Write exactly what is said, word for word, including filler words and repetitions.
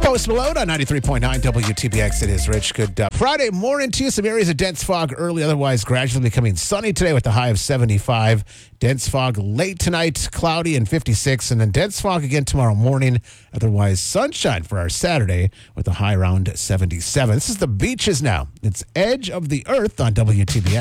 Post Malone on ninety-three point nine W T B X. It is Rich. Good uh, Friday morning to you. Some areas of dense fog early, otherwise gradually becoming sunny today with a high of seventy-five. Dense fog late tonight, cloudy and fifty-six. And then dense fog again tomorrow morning. Otherwise sunshine for our Saturday with a high around seventy-seven. This is the beaches now. It's Edge of the Earth on W T B X.